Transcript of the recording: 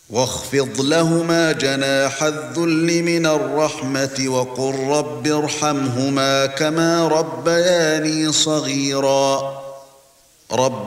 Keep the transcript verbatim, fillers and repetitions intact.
واخفض لهما جناح الذل من الرحمة وقل رب ارحمهما كما ربياني صغيرا رب